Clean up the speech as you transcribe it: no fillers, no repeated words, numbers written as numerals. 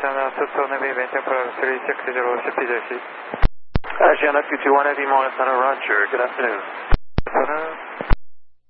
Asiana 2-2 Navy, maintain for 3600 CPJC. Asiana 221 Navy, Montana, Roger. Good afternoon.